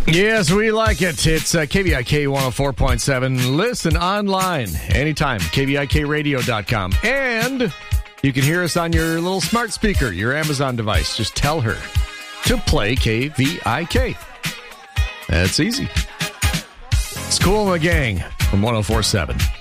Yes, we like it. It's KVIK 104.7. Listen online anytime, KVIKradio.com. And you can hear us on your little smart speaker, your Amazon device. Just tell her to play KVIK. That's easy. It's Kool and the Gang from 104.7.